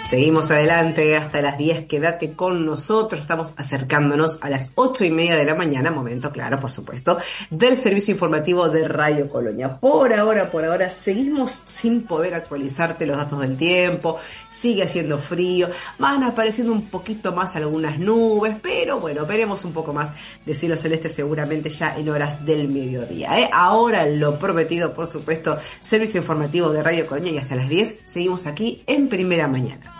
Seguimos adelante hasta las 10, quédate con nosotros, estamos acercándonos a las 8:30 de la mañana, momento claro, por supuesto, del servicio informativo de Radio Colonia. Por ahora, seguimos sin poder actualizarte los datos del tiempo, sigue haciendo frío, van apareciendo un poquito más algunas nubes, pero bueno, veremos un poco más de cielo celeste seguramente ya en horas del mediodía, ¿eh? Ahora lo prometido, por supuesto, servicio informativo de Radio Colonia y hasta las 10 seguimos aquí en Primera Mañana.